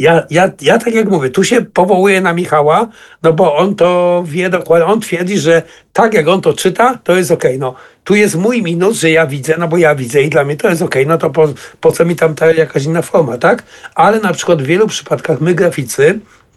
Ja tak jak mówię, tu się powołuję na Michała, no bo on to wie dokładnie, on twierdzi, że tak jak on to czyta, to jest okej. No, tu jest mój minus, że ja widzę, no bo ja widzę i dla mnie to jest okej. No to po co mi tam ta jakaś inna forma, tak? Ale na przykład w wielu przypadkach my graficy,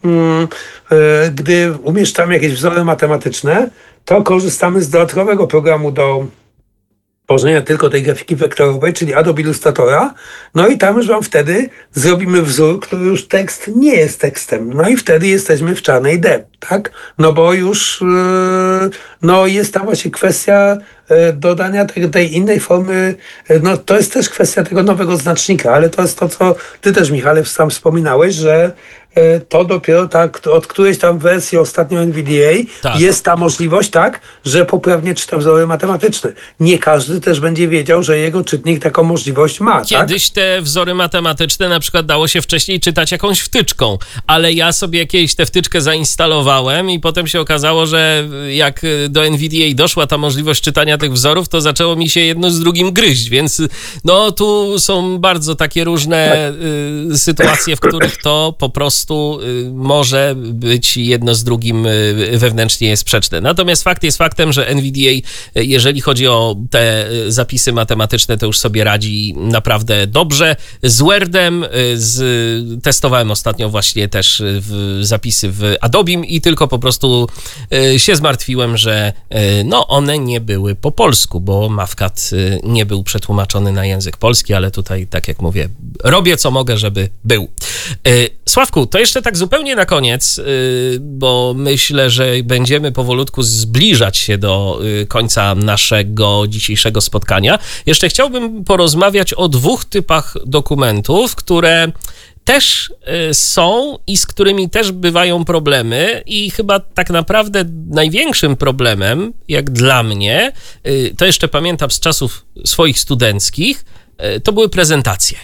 gdy umieszczamy jakieś wzory matematyczne, to korzystamy z dodatkowego programu do tworzenia tylko tej grafiki wektorowej, czyli Adobe Illustratora. No i tam już wam wtedy zrobimy wzór, który już tekst nie jest tekstem. No i wtedy jesteśmy w czarnej D, tak? No bo już no jest tam właśnie kwestia dodania tej innej formy. No to jest też kwestia tego nowego znacznika, ale to jest to, co ty też, Michale, sam wspominałeś, że to dopiero tak od którejś tam wersji ostatnio NVDA jest ta możliwość, tak, że poprawnie czyta wzory matematyczne. Nie każdy też będzie wiedział, że jego czytnik taką możliwość ma. Kiedyś te wzory matematyczne na przykład dało się wcześniej czytać jakąś wtyczką, ale ja sobie kiedyś tę wtyczkę zainstalowałem i potem się okazało, że jak do NVDA doszła ta możliwość czytania tych wzorów, to zaczęło mi się jedno z drugim gryźć, więc no tu są bardzo takie różne sytuacje, w których to po prostu może być jedno z drugim wewnętrznie sprzeczne. Natomiast fakt jest faktem, że NVDA, jeżeli chodzi o te zapisy matematyczne, to już sobie radzi naprawdę dobrze. Z Wordem testowałem ostatnio właśnie też zapisy w Adobim i tylko po prostu się zmartwiłem, że no one nie były po polsku, bo Mavcat nie był przetłumaczony na język polski, ale tutaj, tak jak mówię, robię co mogę, żeby był. Sławku, to jeszcze tak zupełnie na koniec, bo myślę, że będziemy powolutku zbliżać się do końca naszego dzisiejszego spotkania. Jeszcze chciałbym porozmawiać o dwóch typach dokumentów, które też są i z którymi też bywają problemy i chyba tak naprawdę największym problemem, jak dla mnie, to jeszcze pamiętam z czasów swoich studenckich, to były prezentacje.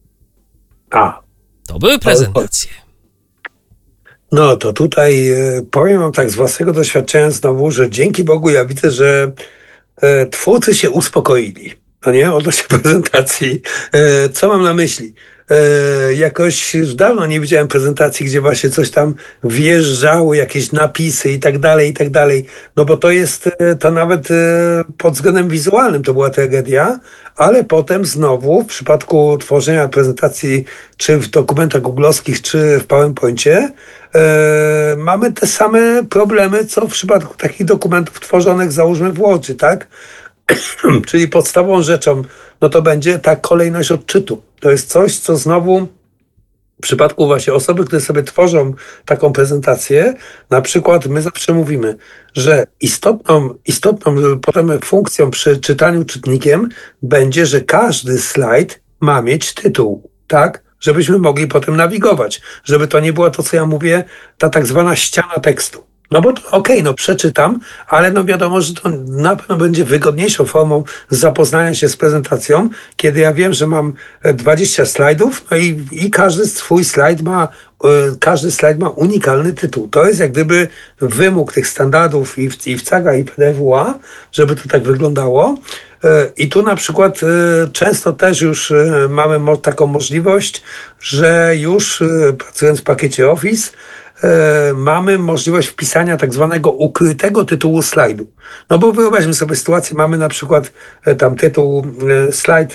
To były prezentacje. No to tutaj powiem wam tak z własnego doświadczenia znowu, że dzięki Bogu ja widzę, że twórcy się uspokoili. No nie? Odnośnie prezentacji. Co mam na myśli? Jakoś już dawno nie widziałem prezentacji, gdzie właśnie coś tam wjeżdżało, jakieś napisy i tak dalej, i tak dalej. No bo to nawet pod względem wizualnym to była tragedia, ale potem znowu w przypadku tworzenia prezentacji czy w dokumentach googlowskich, czy w PowerPoincie mamy te same problemy, co w przypadku takich dokumentów tworzonych, załóżmy w Wordzie, tak? Czyli podstawową rzeczą, no to będzie ta kolejność odczytu. To jest coś, co znowu w przypadku właśnie osoby, które sobie tworzą taką prezentację, na przykład my zawsze mówimy, że istotną potem funkcją przy czytaniu czytnikiem będzie, że każdy slajd ma mieć tytuł, tak? Żebyśmy mogli potem nawigować, żeby to nie było to, co ja mówię, ta tak zwana ściana tekstu. No bo okej, no przeczytam, ale no wiadomo, że to na pewno będzie wygodniejszą formą zapoznania się z prezentacją, kiedy ja wiem, że mam 20 slajdów, no i każdy slajd ma unikalny tytuł. To jest jak gdyby wymóg tych standardów i w CAGA i PDWA, żeby to tak wyglądało. I tu na przykład często też już mamy taką możliwość, że już pracując w pakiecie Office, mamy możliwość wpisania tak zwanego ukrytego tytułu slajdu. No bo wyobraźmy sobie sytuację, mamy na przykład tam tytuł slajd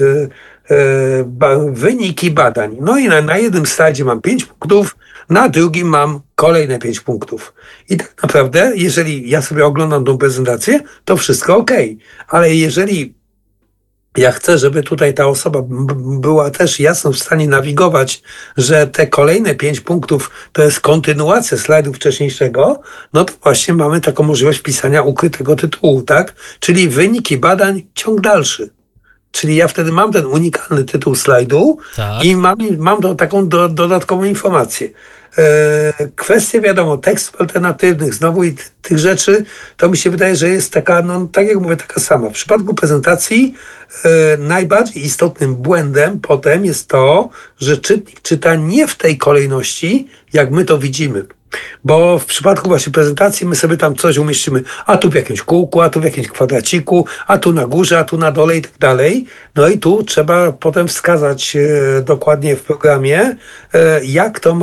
wyniki badań. No i na jednym slajdzie mam 5 punktów, na drugim mam kolejne 5 punktów. I tak naprawdę, jeżeli ja sobie oglądam tą prezentację, to wszystko okej. Ale jeżeli ja chcę, żeby tutaj ta osoba była też jasno w stanie nawigować, że te kolejne 5 punktów to jest kontynuacja slajdu wcześniejszego, no to właśnie mamy taką możliwość wpisania ukrytego tytułu, tak? Czyli wyniki badań, ciąg dalszy. Czyli ja wtedy mam ten unikalny tytuł slajdu i mam taką dodatkową informację. Kwestie, wiadomo, tekstów alternatywnych, znowu i tych rzeczy, to mi się wydaje, że jest taka, no tak jak mówię, taka sama. W przypadku prezentacji najbardziej istotnym błędem potem jest to, że czytnik czyta nie w tej kolejności, jak my to widzimy. Bo w przypadku właśnie prezentacji my sobie tam coś umieścimy, a tu w jakimś kółku, a tu w jakimś kwadraciku, a tu na górze, a tu na dole i tak dalej. No i tu trzeba potem wskazać dokładnie w programie, jak to